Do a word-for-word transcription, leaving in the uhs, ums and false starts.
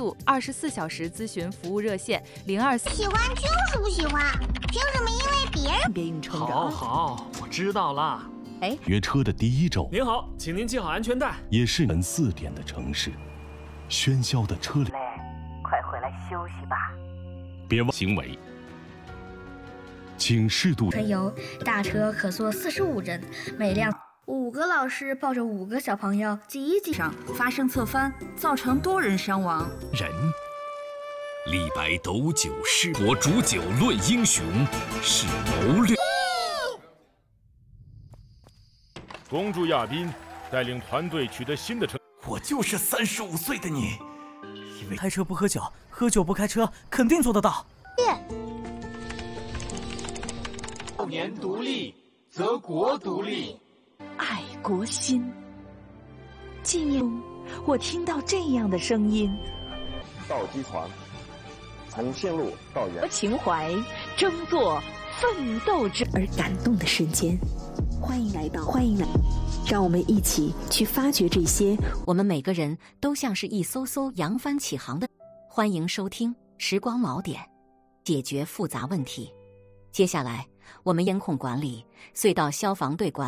速二十四小时咨询服务热线零二四。 喜欢就是不喜欢，凭什么因为别人？ 别硬撑着。 好好，我知道了。 哎， 约车的第一周， 您好，请您系好安全带。 也是门四点的城市，喧嚣的车里， 快回来休息吧。 别忘行为，请适度。 还有大车可坐四十五人，每辆五个老师抱着五个小朋友，挤挤上发生侧翻，造成多人伤亡。 人，李白斗酒诗，我煮酒论英雄，是谋略。 恭祝亚斌带领团队取得新的成。 我就是三十五岁的你， 因为开车不喝酒，喝酒不开车，肯定做得到。 少年独立，则国独立。 爱国心。近夜中，我听到这样的声音： 到机床，从线路到原。 情怀争做奋斗之而感动的瞬间。欢迎来到，欢迎来，让我们一起去发掘这些。 我们每个人都像是一艘艘扬帆起航的。欢迎收听《时光锚点》，解决复杂问题。接下来，我们烟控管理、隧道消防队管理。